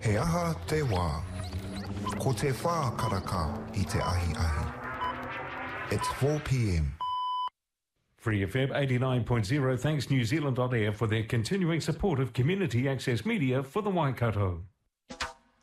He aha te wā. Ko te whā karaka I te ahi ahi. It's 4 p.m. Free FM 89.0 thanks New Zealand On Air for their continuing support of community access media for the Waikato.